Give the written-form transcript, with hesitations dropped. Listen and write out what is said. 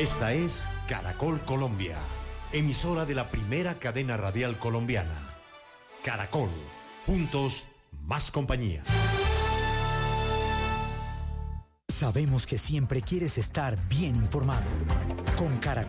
Esta es Caracol Colombia, emisora de la primera cadena radial colombiana. Caracol, juntos, más compañía. Sabemos que siempre quieres estar bien informado. Con Caracol